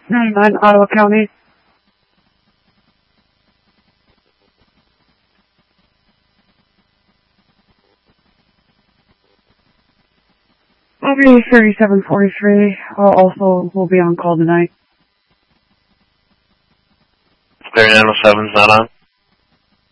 99 Ottawa County. I'll be 3743. Also, will be on call tonight. 3907's not on?